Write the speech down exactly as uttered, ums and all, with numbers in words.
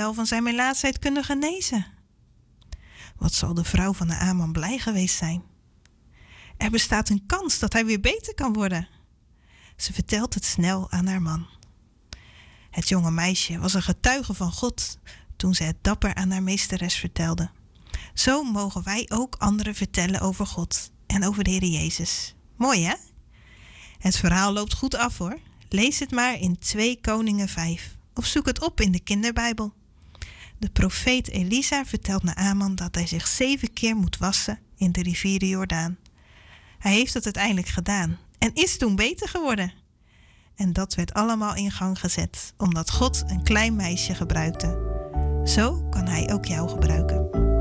wel van zijn melaatsheid kunnen genezen. Wat zal de vrouw van Naaman blij geweest zijn. Er bestaat een kans dat hij weer beter kan worden. Ze vertelt het snel aan haar man. Het jonge meisje was een getuige van God toen ze het dapper aan haar meesteres vertelde. Zo mogen wij ook anderen vertellen over God en over de Heer Jezus. Mooi, hè? Het verhaal loopt goed af, hoor. Lees het maar in twee Koningen vijf of zoek het op in de kinderbijbel. De profeet Elisa vertelt Naaman dat hij zich zeven keer moet wassen in de rivier de Jordaan. Hij heeft het uiteindelijk gedaan en is toen beter geworden. En dat werd allemaal in gang gezet, omdat God een klein meisje gebruikte. Zo kan hij ook jou gebruiken.